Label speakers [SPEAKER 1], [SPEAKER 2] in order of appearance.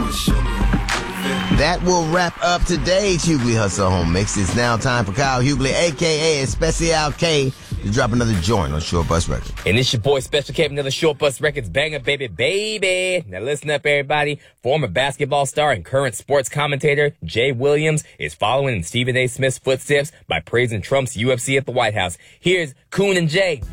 [SPEAKER 1] That will wrap up today's Hughley Hustle Home Mix. It's now time for Kyle Hughley, a.k.a. Special K, to drop another joint on Short Bus Records.
[SPEAKER 2] And it's your boy Special K, another Short Bus Records banger, baby. Now listen up, everybody. Former basketball star and current sports commentator Jay Williams is following in Stephen A. Smith's footsteps by praising Trump's UFC at the White House. Here's Coon and Jay.